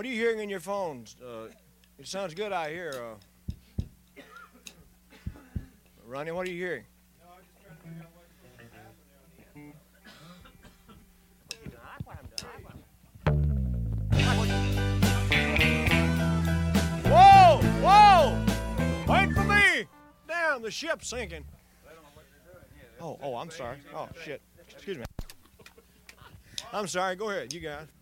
What are you hearing in your phones? It sounds good out here. Ronnie, what are you hearing? No, I'm just trying to figure out Whoa! Whoa! Wait for me! Damn, the ship's sinking. Oh, I'm sorry. Oh, shit. Excuse me. I'm sorry. Go ahead. You guys.